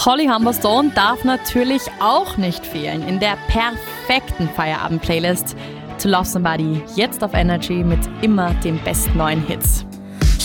Holly Humberstone darf natürlich auch nicht fehlen in der perfekten Feierabend-Playlist To Love Somebody, jetzt auf Energy mit immer den besten neuen Hits.